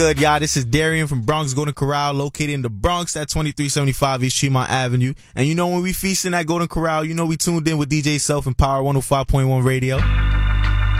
Good, y'all. This is Darian from Bronx Golden Corral, located in the Bronx at 2375 East Tremont Avenue. And you know when we feasting at Golden Corral, you know we tuned in with DJ Self and Power 105.1 Radio.